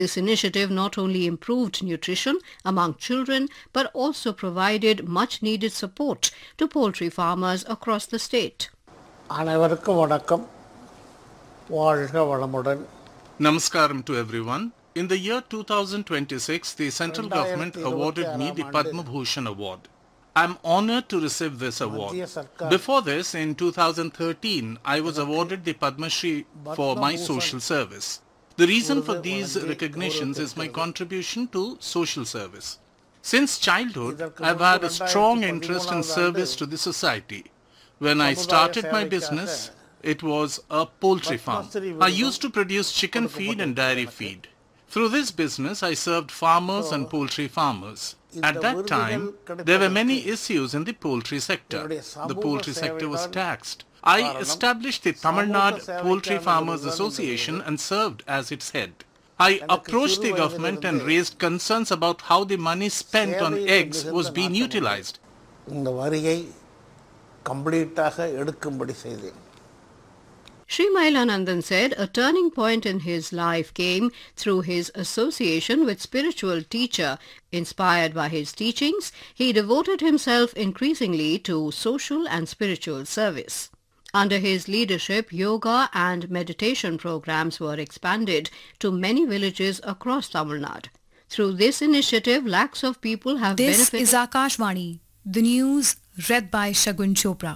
This initiative not only improved nutrition among children but also provided much-needed support to poultry farmers across the state. அனைவருக்கும் வணக்கம். வாழ்க வளமுடன். Namaskaram to everyone. In the year 2026, the central government awarded me the Padma Bhushan Award. I'm honored to receive this award. Before this, in 2013, I was awarded the Padma Shri for my social service. The reason for these recognitions is my contribution to social service. Since childhood, I've had a strong interest in service to the society. When I started my business, it was a poultry farm. I used to produce chicken feed and dairy feed. Through this business, I served farmers and poultry farmers. At that time, there were many issues in the poultry sector. The poultry sector was taxed. I established the Tamil Nadu Poultry Farmers Association and served as its head. I approached the government and raised concerns about how the money spent on eggs was being utilized. இந்த வரியை கம்ப்ளீட்டாக எடுக்கும்படி செய்தேன். Sri Mailanandan said a turning point in his life came through his association with spiritual teacher. Inspired by his teachings, he devoted himself increasingly to social and spiritual service. Under his leadership, yoga and meditation programs were expanded to many villages across Tamil Nadu. Through this initiative, lakhs of people have benefited. This is Akashvani, the news read by Shagun Chopra.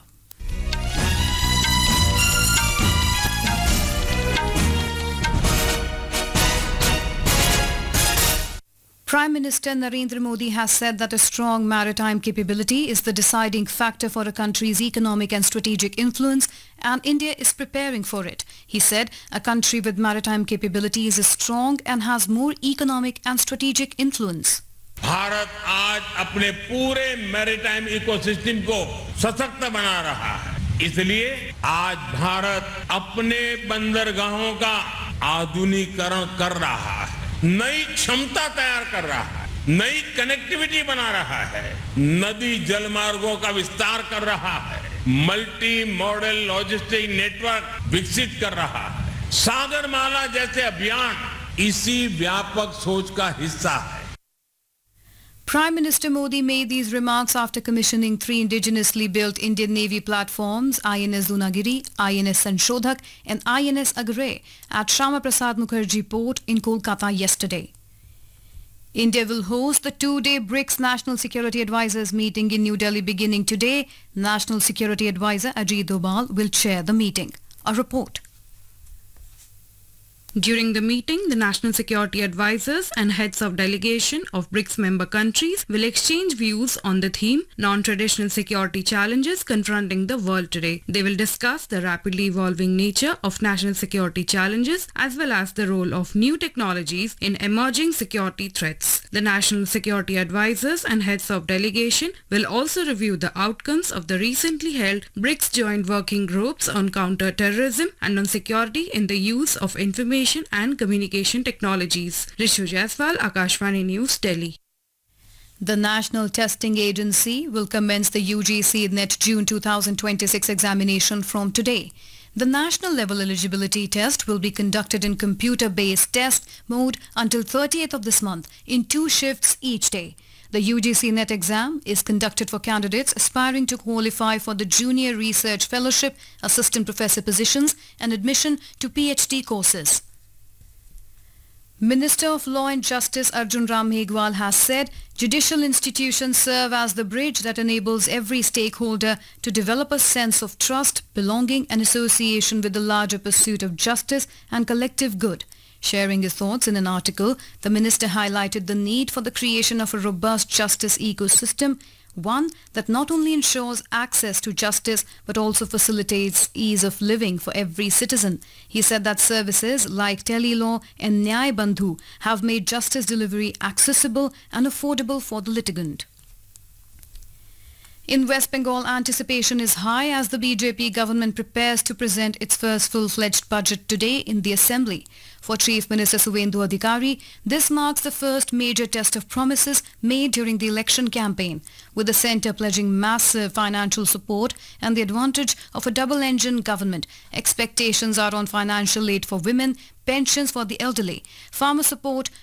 Prime Minister Narendra Modi has said that a strong maritime capability is the deciding factor for a country's economic and strategic influence, and India is preparing for it. He said a country with maritime capabilities is strong and has more economic and strategic influence. Bharat आज अपने पूरे maritime ecosystem को सशक्त बना रहा है. इसलिए आज भारत अपने बंदरगाहों का आधुनिकीकरण कर रहा है, नई क्षमता तैयार कर रहा है, नई कनेक्टिविटी बना रहा है, नदी जलमार्गों का विस्तार कर रहा है, मल्टी मॉडल लॉजिस्टिक नेटवर्क विकसित कर रहा है. सागरमाला जैसे अभियान इसी व्यापक सोच का हिस्सा है. Prime Minister Modi made these remarks after commissioning 3 indigenously built Indian Navy platforms, INS Dunagiri, INS Sanshodhak and INS Agre at Shyama Prasad Mukherjee Port in Kolkata yesterday. India will host the 2-day BRICS National Security Advisors meeting in New Delhi beginning today. National Security Advisor Ajit Doval will chair the meeting. A report. During the meeting, the national security advisors and heads of delegation of BRICS member countries will exchange views on the theme non-traditional security challenges confronting the world today. They will discuss the rapidly evolving nature of national security challenges as well as the role of new technologies in emerging security threats. The national security advisors and heads of delegation will also review the outcomes of the recently held BRICS joint working groups on counter-terrorism and on security in the use of information and communication technologies. Rishu Jaiswal, Akashvani News, Delhi. The National Testing Agency will commence the UGC NET June 2026 examination from today. The national level eligibility test will be conducted in computer-based test mode until 30th of this month in 2 shifts each day. The UGC NET exam is conducted for candidates aspiring to qualify for the Junior Research Fellowship, Assistant Professor positions and admission to PhD courses. Minister of Law and Justice Arjun Ram Meghwal has said judicial institutions serve as the bridge that enables every stakeholder to develop a sense of trust, belonging and association with the larger pursuit of justice and collective good. Sharing his thoughts in an article, the minister highlighted the need for the creation of a robust justice ecosystem, one that not only ensures access to justice but also facilitates ease of living for every citizen. He said that services like Telelaw and Nyay Bandhu have made justice delivery accessible and affordable for the litigant. In West Bengal, anticipation is high as the BJP government prepares to present its first full-fledged budget today in the Assembly. For Chief Minister Suvendu Adhikari, this marks the first major test of promises made during the election campaign, with the centre pledging massive financial support and the advantage of a double-engine government. Expectations are on financial aid for women, pensions for the elderly, farmer support,